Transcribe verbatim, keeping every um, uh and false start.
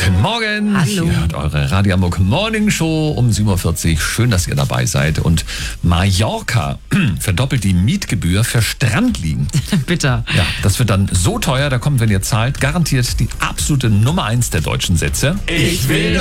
Guten Morgen. Hallo. Ihr hört eure Radio Hamburg Morning Show um sieben Uhr vierzig. Schön, dass ihr dabei seid. Und Mallorca verdoppelt die Mietgebühr für Strandliegen. Bitter. Ja, das wird dann so teuer, da kommt, wenn ihr zahlt, garantiert die absolute Nummer eins der deutschen Sätze. Ich will